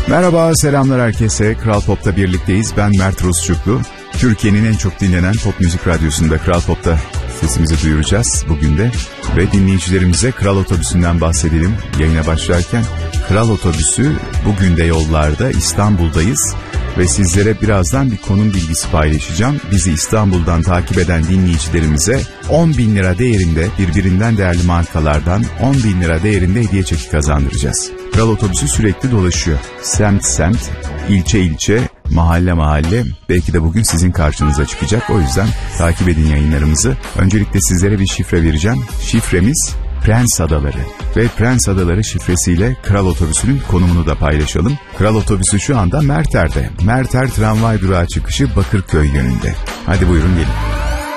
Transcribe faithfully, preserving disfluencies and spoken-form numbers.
Merhaba, selamlar herkese. Kral Pop'ta birlikteyiz. Ben Mert Rusçuklu. Türkiye'nin en çok dinlenen pop müzik radyosunda Kral Pop'ta sesimizi duyuracağız bugün de. Ve dinleyicilerimize Kral Otobüsü'nden bahsedelim yayına başlarken. Kral Otobüsü bugün de yollarda, İstanbul'dayız. Ve sizlere birazdan bir konum bilgisi paylaşacağım. Bizi İstanbul'dan takip eden dinleyicilerimize on bin lira değerinde birbirinden değerli markalardan on bin lira değerinde hediye çeki kazandıracağız. Kral Otobüsü sürekli dolaşıyor. Semt semt, ilçe ilçe, mahalle mahalle, belki de bugün sizin karşınıza çıkacak. O yüzden takip edin yayınlarımızı. Öncelikle sizlere bir şifre vereceğim. Şifremiz Prens Adaları ve Prens Adaları şifresiyle Kral Otobüsü'nün konumunu da paylaşalım. Kral Otobüsü şu anda Merter'de. Merter tramvay durağı çıkışı Bakırköy yönünde. Hadi buyurun gelin.